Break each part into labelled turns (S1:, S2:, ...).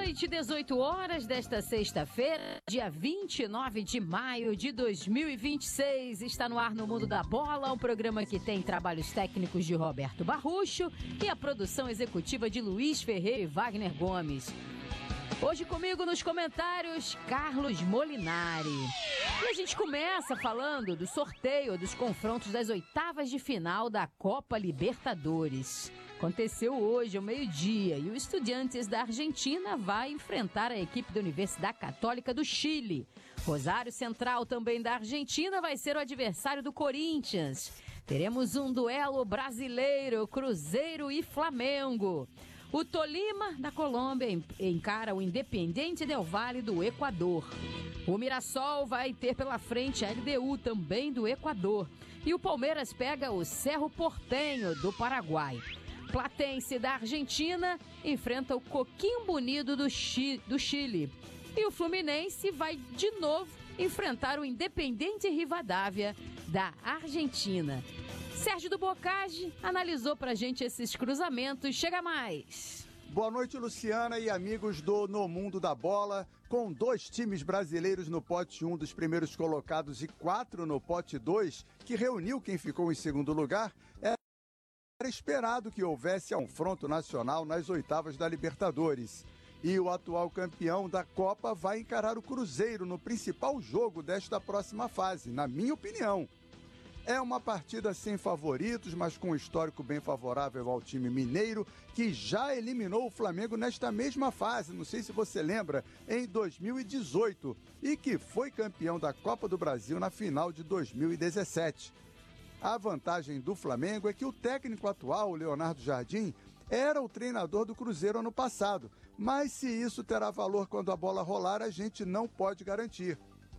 S1: noite, 18 horas desta sexta-feira, dia 29 de maio de 2026. Está no ar no Mundo da Bola, um programa que tem trabalhos técnicos de Roberto Barrucho e a produção executiva de Luiz Ferreira e Wagner Gomes. Hoje comigo nos comentários, Carlos Molinari. E a gente começa falando do sorteio dos confrontos das oitavas de final da Copa Libertadores. Aconteceu hoje, ao meio-dia, e o Estudiantes da Argentina vai enfrentar a equipe da Universidade Católica do Chile. Rosário Central, também da Argentina, vai ser o adversário do Corinthians. Teremos um duelo brasileiro, Cruzeiro e Flamengo. O Tolima, da Colômbia, encara o Independiente del Valle do Equador. O Mirassol vai ter pela frente a LDU, também do Equador. E o Palmeiras pega o Cerro Porteño, do Paraguai. Platense, da Argentina, enfrenta o Coquimbo Unido do Chile. E o Fluminense vai de novo enfrentar o Independiente Rivadavia, da Argentina. Sérgio do Bocage analisou pra gente esses cruzamentos. Chega mais!
S2: Boa noite, Luciana e amigos do No Mundo da Bola. Com 2 times brasileiros no pote 1 dos primeiros colocados e 4 no pote 2, que reuniu quem ficou em segundo lugar, era esperado que houvesse um confronto nacional nas oitavas da Libertadores. E o atual campeão da Copa vai encarar o Cruzeiro no principal jogo desta próxima fase, na minha opinião. É uma partida sem favoritos, mas com um histórico bem favorável ao time mineiro, que já eliminou o Flamengo nesta mesma fase, não sei se você lembra, em 2018, e que foi campeão da Copa do Brasil na final de 2017. A vantagem do Flamengo é que o técnico atual, o Leonardo Jardim, era o treinador do Cruzeiro ano passado, mas se isso terá valor quando a bola rolar, a gente não pode garantir.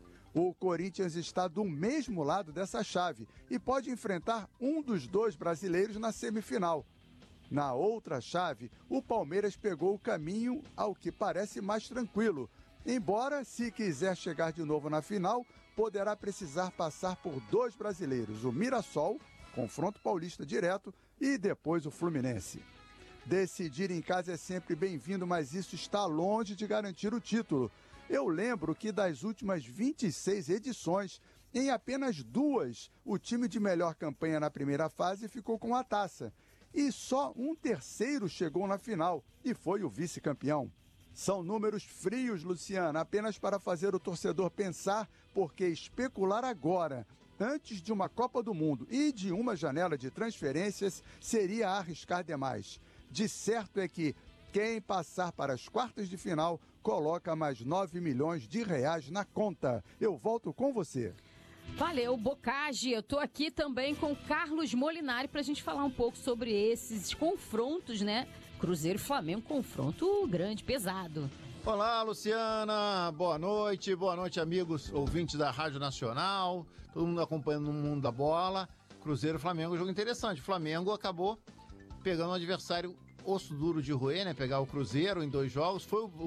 S2: O Corinthians está do mesmo lado dessa chave e pode enfrentar um dos 2 brasileiros na semifinal. Na outra chave, o Palmeiras pegou o caminho ao que parece mais tranquilo, embora, se quiser chegar de novo na final, poderá precisar passar por 2 brasileiros, o Mirassol, confronto paulista direto, e depois o Fluminense. Decidir em casa é sempre bem-vindo, mas isso está longe de garantir o título. Eu lembro que das últimas 26 edições, em apenas 2, o time de melhor campanha na primeira fase ficou com a taça. E só um terceiro chegou na final, e foi o vice-campeão. São números frios, Luciana, apenas para fazer o torcedor pensar, porque especular agora, antes de uma Copa do Mundo e de uma janela de transferências, seria arriscar demais. De certo é que quem passar para as quartas de final coloca mais 9 milhões de reais na conta. Eu volto com você.
S1: Valeu, Bocage. Eu tô aqui também com Carlos Molinari pra gente falar um pouco sobre esses confrontos, né? Cruzeiro e Flamengo, confronto grande, pesado.
S3: Olá, Luciana. Boa noite, amigos ouvintes da Rádio Nacional. Todo mundo acompanhando o Mundo da Bola. Cruzeiro e Flamengo, jogo interessante. O Flamengo acabou pegando um adversário osso duro de roer, né? Pegar o Cruzeiro em 2 jogos. Foi o